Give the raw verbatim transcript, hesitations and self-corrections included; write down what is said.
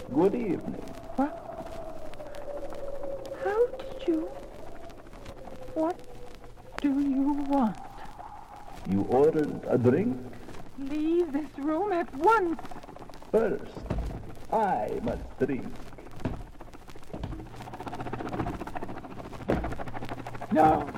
Good evening. What? How did you... What do you want? You ordered a drink? Leave this room at once. First, I must drink. No.